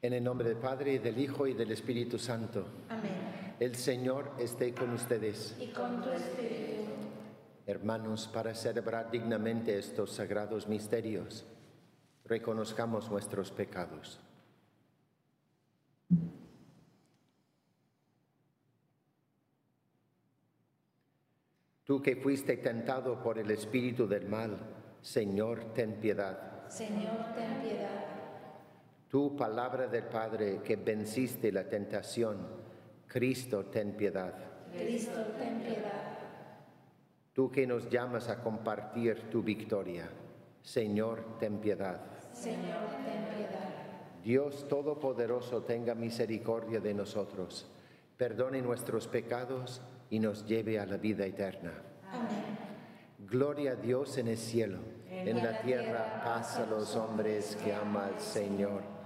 En el nombre del Padre, y del Hijo, y del Espíritu Santo. Amén. El Señor esté con ustedes. Y con tu espíritu. Hermanos, para celebrar dignamente estos sagrados misterios, reconozcamos nuestros pecados. Tú que fuiste tentado por el espíritu del mal, Señor, ten piedad. Señor, ten piedad. Tú, palabra del Padre, que venciste la tentación, Cristo, ten piedad. Cristo, ten piedad. Tú que nos llamas a compartir tu victoria, Señor, ten piedad. Señor, ten piedad. Dios Todopoderoso, tenga misericordia de nosotros, perdone nuestros pecados y nos lleve a la vida eterna. Amén. Gloria a Dios en el cielo, en la tierra paz a los hombres que ama al Señor.